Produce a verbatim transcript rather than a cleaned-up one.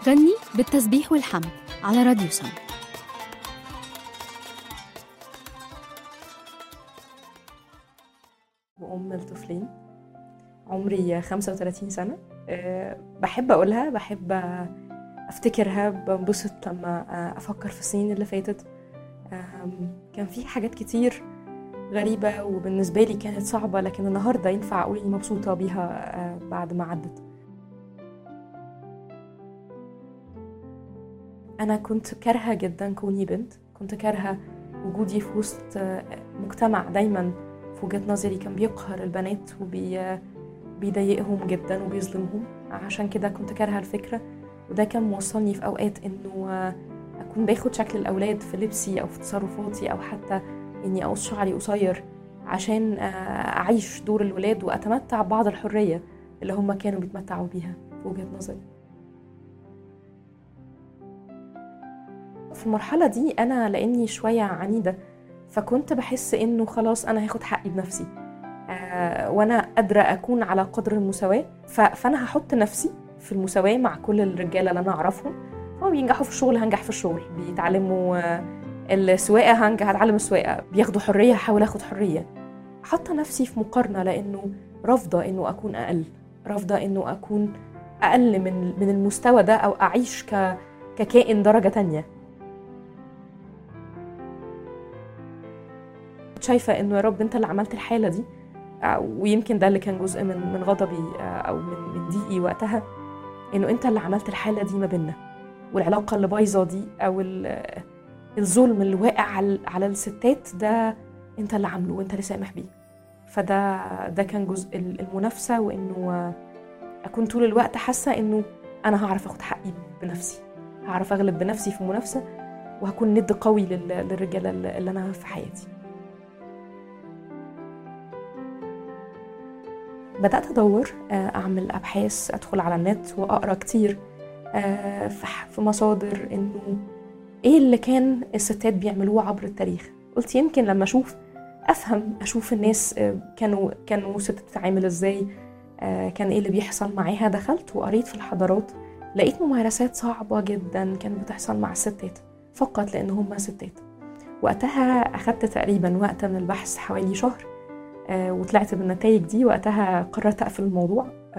غني بالتسبيح والحمد على راديو سم. وأم الطفلين، عمري خمسة وثلاثين سنة. أه بحب أقولها، بحب أفتكرها، بنبسط لما أفكر في السنين اللي فاتت. أه كان في حاجات كتير غريبة وبالنسبة لي كانت صعبة، لكن النهاردة ينفع أقول إني مبسوطة بيها أه بعد ما عدت. أنا كنت كارهة جدا كوني بنت، كنت كارهة وجودي في وسط مجتمع دايما في وجهة نظري كان بيقهر البنات وبيضايقهم جدا وبيظلمهم. عشان كده كنت كارهة الفكرة، وده كان موصلني في أوقات إنه أكون باخد شكل الأولاد في لبسي أو في تصرفاتي، أو حتى إني أقص شعري قصير عشان أعيش دور الولاد وأتمتع بعض الحرية اللي هم كانوا بيتمتعوا بيها في وجهة نظري. في المرحلة دي أنا لأني شوية عنيدة، فكنت بحس إنه خلاص أنا هاخد حقي بنفسي، آه وأنا قادرة أكون على قدر المساواة، فأنا هحط نفسي في المساواة مع كل الرجالة اللي أنا أعرفهم. هم بينجحوا في الشغل هنجح في الشغل، بيتعلموا آه السواقة هنجح هتعلم السواقة، بياخدوا حرية هحاول أخد حرية. حاطة نفسي في مقارنة لأنه رافضة إنه أكون أقل، رافضة إنه أكون أقل من من المستوى ده، أو أعيش ك ككائن درجة تانية. شايفة إنه يا رب أنت اللي عملت الحالة دي، ويمكن ده اللي كان جزء من من غضبي أو من من ضيقي وقتها، إنه أنت اللي عملت الحالة دي ما بيننا، والعلاقة اللي بايظة دي أو الظلم اللي واقع على الستات ده أنت اللي عامله وأنت اللي سامح بيه. فده ده كان جزء المنافسة، وإنه أكون طول الوقت حاسة إنه أنا هعرف أخد حقي بنفسي، هعرف أغلب بنفسي في المنافسة، وهكون ند قوي للرجالة اللي أنا في حياتي. بدأت أدور، أعمل أبحاث، أدخل على النت وأقرأ كتير في مصادر إنه إيه اللي كان الستات بيعملوه عبر التاريخ. قلت يمكن لما أشوف أفهم، أشوف الناس كانوا كانوا ستات بتتعامل إزاي، كان إيه اللي بيحصل معاها. دخلت وقريت في الحضارات، لقيت ممارسات صعبة جدا كانت بتحصل مع الستات فقط لأن هم ستات. وقتها أخدت تقريبا وقت من البحث حوالي شهر، وطلعت بالنتائج دي. وقتها قررت أقفل الموضوع